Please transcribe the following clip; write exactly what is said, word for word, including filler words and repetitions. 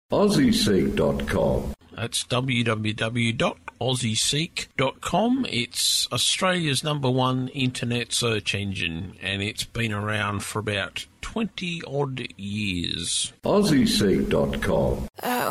Aussie Seek dot com. That's w w w dot aussie seek dot com. It's Australia's number one internet search engine, and it's been around for about twenty odd years. Aussie Seek dot com. Uh,